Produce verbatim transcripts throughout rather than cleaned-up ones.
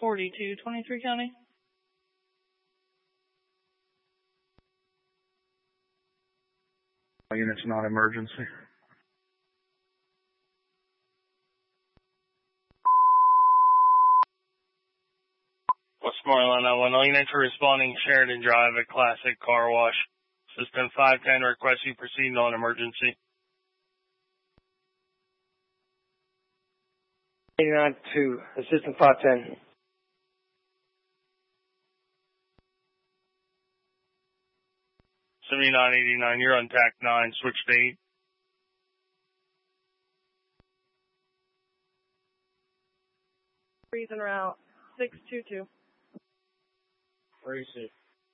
forty-two twenty-three County. Unit's not emergency. Westmoreland nine one zero, units are responding Sheridan Drive at Classic Car Wash. System five ten requests you proceed non-emergency. eighty-nine two, Assistant five ten. seventy-nine eighty-nine, you're on T A C nine, switch to eight. Freeze en route, six two two. Freeze it.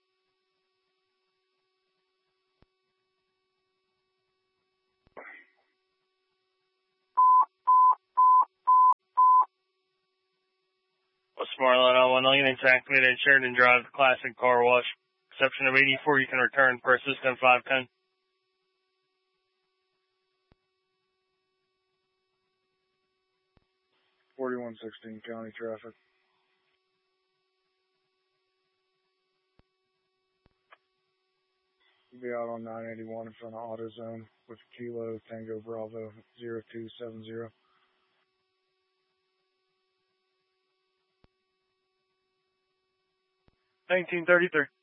Westmoreland nine one zero, units activated at Sheridan Drive, Classic Car Wash. Exception of eighty-four, you can return per System five ten. forty-one sixteen county traffic. You'll be out on nine eighty-one in front of AutoZone with Kilo Tango Bravo zero two seven zero. nineteen thirty-three.